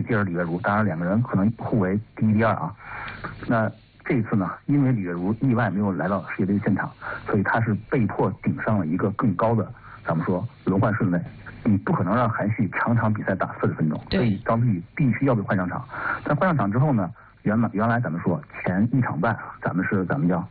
接着李月如，当然两个人可能互为第一、第二啊。那这一次呢，因为李月如意外没有来到世界杯现场，所以他是被迫顶上了一个更高的，咱们说轮换顺位。你不可能让韩旭场比赛打40分钟，所以张子宇必须要被换上场。但换上场之后呢，原来咱们说前1场半，咱们叫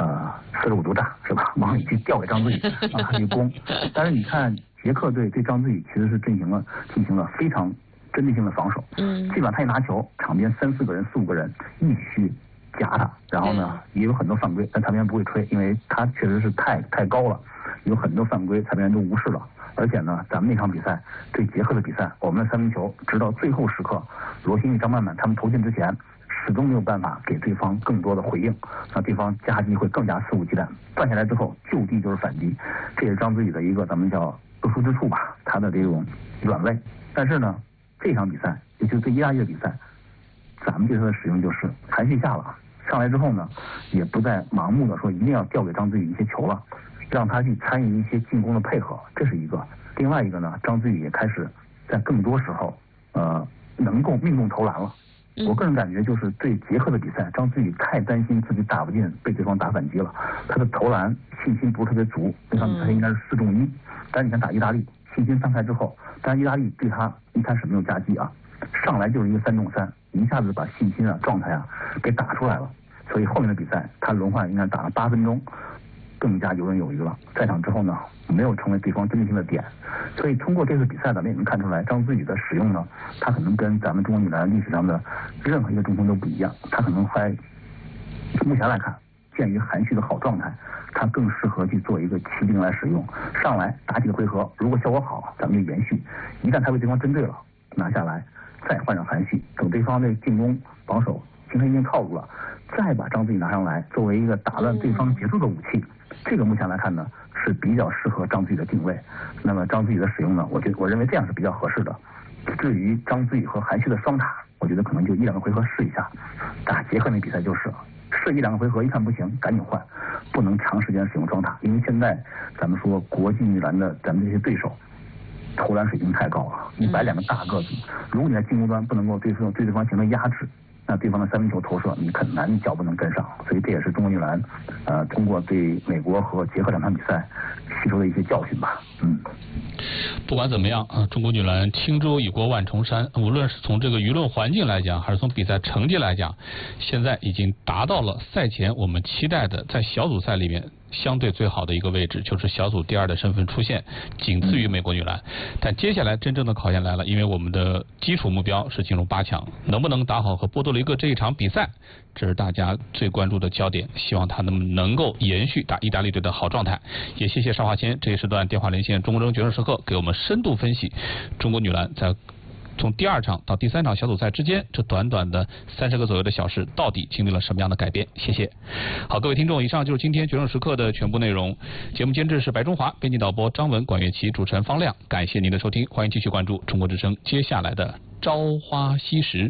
45度炸是吧？往里去调给张子宇让他去攻。但是你看捷克队对张子宇其实是进行了非常针对性的防守。基本上他一拿球，场边3、4个人、4、5个人一起去夹他，然后呢也有很多犯规，但裁判员不会吹，因为他确实是太高了，有很多犯规裁判员都无视了。而且呢，咱们那场比赛对捷克的比赛，我们的3分球直到最后时刻，罗新与张曼曼他们投进之前，始终没有办法给对方更多的回应，那对方夹击会更加肆无忌惮，断下来之后就地就是反击，这也是张子宇的一个咱们叫特殊之处吧，他的这种软肋。但是呢，这场比赛也就是对意大利的比赛，咱们对他的使用就是韩旭下了，上来之后呢，也不再盲目的说一定要调给张子宇一些球了。让他去参与一些进攻的配合，这是一个。另外一个呢，张子宇也开始在更多时候，能够命中投篮了。我个人感觉就是对捷克的比赛，张子宇太担心自己打不进，被对方打反击了，他的投篮信心不是特别足。那场比赛应该是4中1，但是你看打意大利，信心散开之后，当然意大利对他一开始没有夹击啊，上来就是一个3中3，一下子把信心状态给打出来了。所以后面的比赛他轮换应该打了8分钟。更加游刃有余了。在场之后呢，没有成为对方针对性的点，所以通过这次比赛，咱们也能看出来，张子宇的使用呢，他可能跟咱们中国女篮历史上的任何一个中锋都不一样。他可能在目前来看，鉴于韩旭的好状态，他更适合去做一个骑兵来使用。上来打几个回合，如果效果好，咱们就延续；一旦他被对方针对了，拿下来，再换上韩旭，等对方的进攻防守形成一定套路了，再把张子宇拿上来，作为一个打乱对方节奏的武器。这个目前来看呢，是比较适合张子宇的定位。那么张子宇的使用呢，我认为这样是比较合适的。至于张子宇和韩旭的双塔，我觉得可能就1、2个回合试一下。打捷克那比赛就是试1、2个回合，一看不行，赶紧换，不能长时间使用双塔，因为现在咱们说国际女篮的咱们这些对手投篮水平太高了，你摆2个大个子，如果你在进攻端不能够对对方形成压制，那对方的3分球投射你很难脚步能跟上。所以这也是中国女篮通过对美国和捷克2场比赛吸收的一些教训吧。 不管怎么样中国女篮轻舟已过万重山，无论是从这个舆论环境来讲，还是从比赛成绩来讲，现在已经达到了赛前我们期待的在小组赛里面相对最好的一个位置，就是小组第2的身份出现，仅次于美国女篮。但接下来真正的考验来了，因为我们的基础目标是进入8强，能不能打好和波多黎各这一场比赛，这是大家最关注的焦点。希望他能够延续打意大利队的好状态。也谢谢邵华谦这一时段电话连线中国决胜时刻，给我们深度分析中国女篮在从第2场到第3场小组赛之间，这短短的30个左右的小时，到底经历了什么样的改变？谢谢。好，各位听众，以上就是今天决胜时刻的全部内容。节目监制是白中华，编辑导播张文、管乐琪，主持人方亮。感谢您的收听，欢迎继续关注中国之声接下来的朝花夕拾。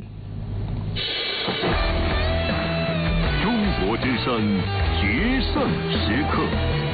中国之声决胜时刻。